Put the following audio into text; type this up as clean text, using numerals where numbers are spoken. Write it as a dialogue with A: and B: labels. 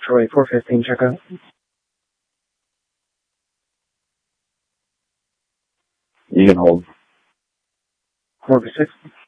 A: Troy 415, check out.
B: You can hold.
A: Morgan 6.